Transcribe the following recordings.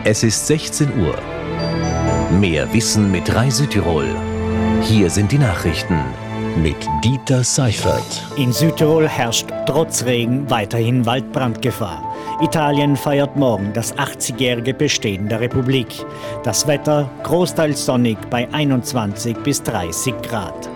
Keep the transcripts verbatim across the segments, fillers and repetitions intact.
Es ist sechzehn Uhr. Mehr Wissen mit Rai Südtirol. Hier sind die Nachrichten mit Dieter Seifert. In Südtirol herrscht trotz Regen weiterhin Waldbrandgefahr. Italien feiert morgen das achtzigjährige Bestehen der Republik. Das Wetter großteils sonnig bei einundzwanzig bis dreißig Grad.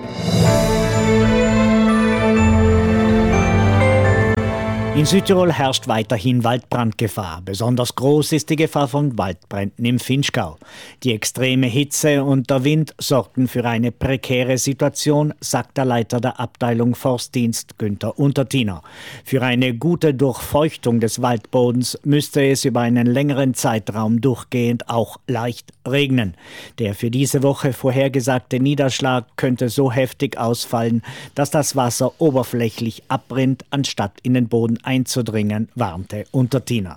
In Südtirol herrscht weiterhin Waldbrandgefahr. Besonders groß ist die Gefahr von Waldbränden im Vinschgau. Die extreme Hitze und der Wind sorgten für eine prekäre Situation, sagt der Leiter der Abteilung Forstdienst Günther Untertiner. Für eine gute Durchfeuchtung des Waldbodens müsste es über einen längeren Zeitraum durchgehend auch leicht regnen. Der für diese Woche vorhergesagte Niederschlag könnte so heftig ausfallen, dass das Wasser oberflächlich abrinnt, anstatt in den Boden einzudringen, warnte Untertiner.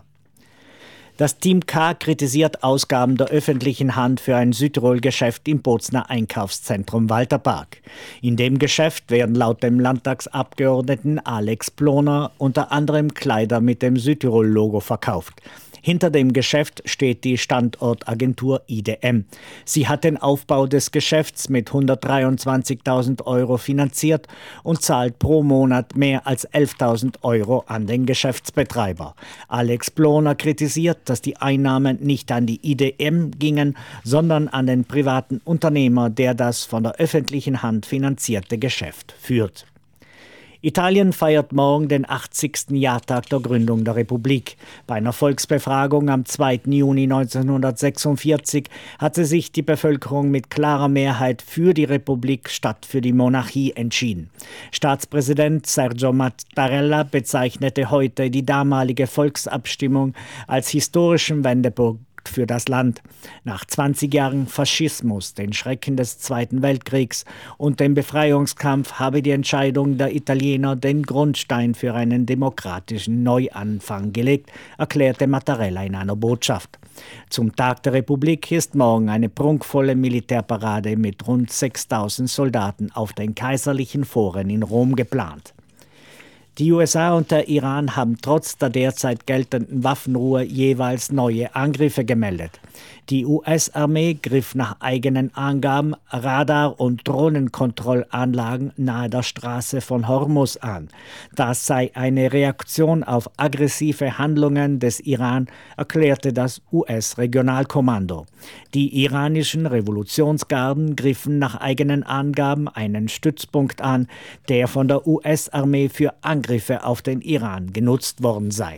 Das Team K kritisiert Ausgaben der öffentlichen Hand für ein Südtirol-Geschäft im Bozner Einkaufszentrum Walterpark. In dem Geschäft werden laut dem Landtagsabgeordneten Alex Ploner unter anderem Kleider mit dem Südtirol-Logo verkauft. Hinter dem Geschäft steht die Standortagentur I D M. Sie hat den Aufbau des Geschäfts mit hundertdreiundzwanzigtausend Euro finanziert und zahlt pro Monat mehr als elftausend Euro an den Geschäftsbetreiber. Alex Ploner kritisiert, dass die Einnahmen nicht an die I D M gingen, sondern an den privaten Unternehmer, der das von der öffentlichen Hand finanzierte Geschäft führt. Italien feiert morgen den achtzigsten Jahrtag der Gründung der Republik. Bei einer Volksbefragung am zweiten Juni neunzehnhundertsechsundvierzig hatte sich die Bevölkerung mit klarer Mehrheit für die Republik statt für die Monarchie entschieden. Staatspräsident Sergio Mattarella bezeichnete heute die damalige Volksabstimmung als historischen Wendepunkt für das Land. Nach zwanzig Jahren Faschismus, den Schrecken des Zweiten Weltkriegs und dem Befreiungskampf habe die Entscheidung der Italiener den Grundstein für einen demokratischen Neuanfang gelegt, erklärte Mattarella in einer Botschaft. Zum Tag der Republik ist morgen eine prunkvolle Militärparade mit rund sechstausend Soldaten auf den kaiserlichen Foren in Rom geplant. Die U S A und der Iran haben trotz der derzeit geltenden Waffenruhe jeweils neue Angriffe gemeldet. Die U S-Armee griff nach eigenen Angaben Radar- und Drohnenkontrollanlagen nahe der Straße von Hormuz an. Das sei eine Reaktion auf aggressive Handlungen des Iran, erklärte das U S-Regionalkommando. Die iranischen Revolutionsgarden griffen nach eigenen Angaben einen Stützpunkt an, der von der U S-Armee für Angriffe auf den Iran genutzt worden sei.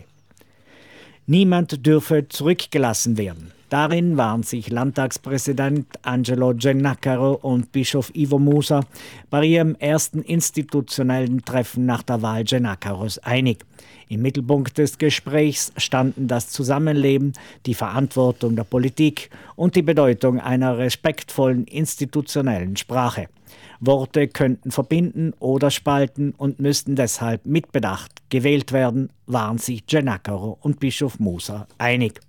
Niemand dürfe zurückgelassen werden. Darin waren sich Landtagspräsident Angelo Gennacaro und Bischof Ivo Musa bei ihrem ersten institutionellen Treffen nach der Wahl Gennacaros einig. Im Mittelpunkt des Gesprächs standen das Zusammenleben, die Verantwortung der Politik und die Bedeutung einer respektvollen institutionellen Sprache. Worte könnten verbinden oder spalten und müssten deshalb mit Bedacht gewählt werden, waren sich Gennacaro und Bischof Musa einig.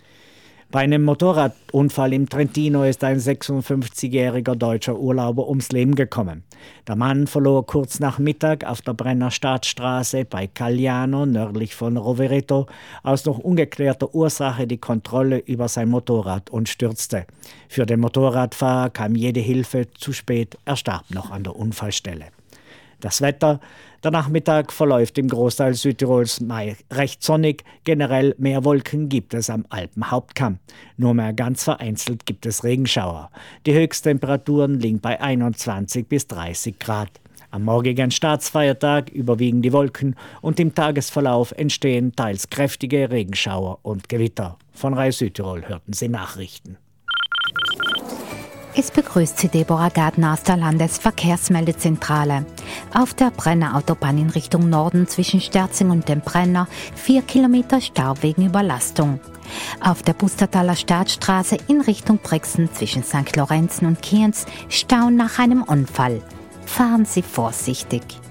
Bei einem Motorradunfall im Trentino ist ein sechsundfünfzigjähriger deutscher Urlauber ums Leben gekommen. Der Mann verlor kurz nach Mittag auf der Brenner Staatsstraße bei Cagliano, nördlich von Rovereto, aus noch ungeklärter Ursache die Kontrolle über sein Motorrad und stürzte. Für den Motorradfahrer kam jede Hilfe zu spät, er starb noch an der Unfallstelle. Das Wetter: Der Nachmittag verläuft im Großteil Südtirols recht sonnig. Generell mehr Wolken gibt es am Alpenhauptkamm. Nur mehr ganz vereinzelt gibt es Regenschauer. Die Höchsttemperaturen liegen bei einundzwanzig bis dreißig Grad. Am morgigen Staatsfeiertag überwiegen die Wolken und im Tagesverlauf entstehen teils kräftige Regenschauer und Gewitter. Von Rai Südtirol hörten Sie Nachrichten. Es begrüßt Sie Deborah Gardner aus der Landesverkehrsmeldezentrale. Auf der Brenner Autobahn in Richtung Norden zwischen Sterzing und dem Brenner vier Kilometer Stau wegen Überlastung. Auf der Pustertaler Staatsstraße in Richtung Brixen zwischen Sankt Lorenzen und Kienz Stau nach einem Unfall. Fahren Sie vorsichtig.